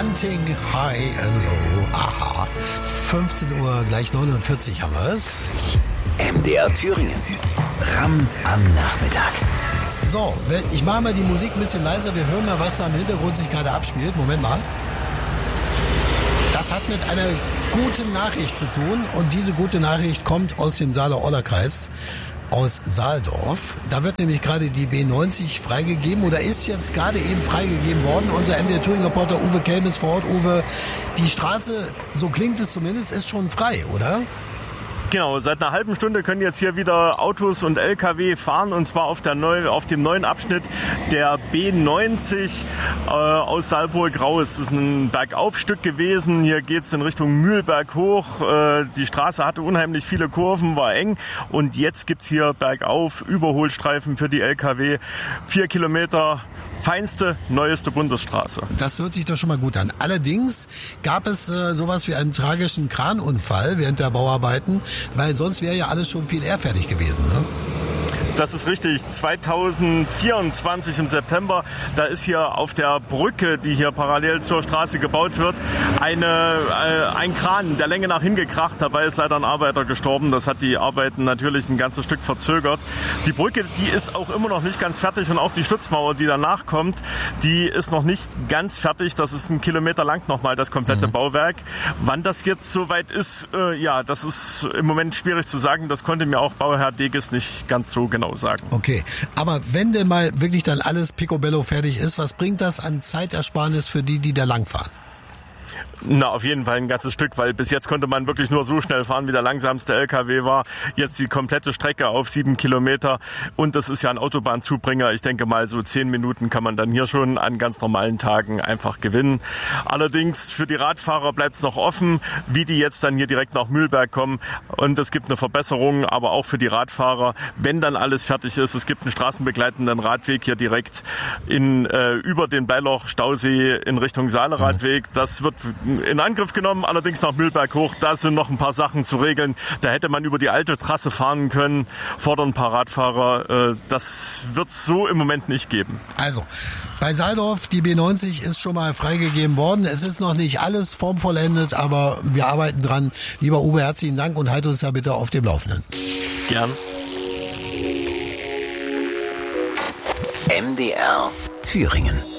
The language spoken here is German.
Hunting High and Low. Aha. 15 Uhr, gleich 49 haben wir es. MDR Thüringen. Ram am Nachmittag. So, ich mache mal die Musik ein bisschen leiser. Wir hören mal, was da im Hintergrund sich gerade abspielt. Moment mal. Das hat mit einer guten Nachricht zu tun. Und diese gute Nachricht kommt aus dem Saale-Orla-Kreis. Aus Saaldorf. Da wird nämlich gerade die B90 freigegeben oder ist jetzt gerade eben freigegeben worden. Unser MDR Thüringen-Reporter Uwe Kelm ist vor Ort. Uwe, die Straße, so klingt es zumindest, ist schon frei, oder? Genau, seit einer halben Stunde können jetzt hier wieder Autos und LKW fahren, und zwar auf dem neuen Abschnitt der B90 aus Saalburg raus. Das ist ein Bergaufstück gewesen. Hier geht es in Richtung Mühlberg hoch. Die Straße hatte unheimlich viele Kurven, war eng, und jetzt gibt es hier bergauf Überholstreifen für die LKW. 4 Kilometer, feinste, neueste Bundesstraße. Das hört sich doch schon mal gut an. Allerdings gab es sowas wie einen tragischen Kranunfall während der Bauarbeiten, weil sonst wäre ja alles schon viel eher fertig gewesen, ne? Das ist richtig. 2024 im September, da ist hier auf der Brücke, die hier parallel zur Straße gebaut wird, ein Kran der Länge nach hingekracht. Dabei ist leider ein Arbeiter gestorben. Das hat die Arbeiten natürlich ein ganzes Stück verzögert. Die Brücke, die ist auch immer noch nicht ganz fertig, und auch die Stützmauer, die danach kommt, die ist noch nicht ganz fertig. Das ist 1 Kilometer lang nochmal, das komplette Bauwerk. Wann das jetzt soweit ist, das ist im Moment schwierig zu sagen. Das konnte mir auch Bauherr Deges nicht ganz so genau sagen. Okay, aber wenn denn mal wirklich dann alles picobello fertig ist, was bringt das an Zeitersparnis für die da langfahren? Na, auf jeden Fall ein ganzes Stück, weil bis jetzt konnte man wirklich nur so schnell fahren, wie der langsamste LKW war. Jetzt die komplette Strecke auf 7 Kilometer, und das ist ja ein Autobahnzubringer. Ich denke mal, so 10 Minuten kann man dann hier schon an ganz normalen Tagen einfach gewinnen. Allerdings für die Radfahrer bleibt es noch offen, wie die jetzt dann hier direkt nach Mühlberg kommen, und es gibt eine Verbesserung, aber auch für die Radfahrer, wenn dann alles fertig ist. Es gibt einen straßenbegleitenden Radweg hier direkt über den Bleiloch-Stausee in Richtung Saale-Radweg. Das wird in Angriff genommen, allerdings nach Mühlberg hoch. Da sind noch ein paar Sachen zu regeln. Da hätte man über die alte Trasse fahren können, fordern ein paar Radfahrer. Das wird es so im Moment nicht geben. Also, bei Saaldorf, die B90 ist schon mal freigegeben worden. Es ist noch nicht alles formvollendet, aber wir arbeiten dran. Lieber Uwe, herzlichen Dank und halt uns da bitte auf dem Laufenden. Gern. MDR Thüringen.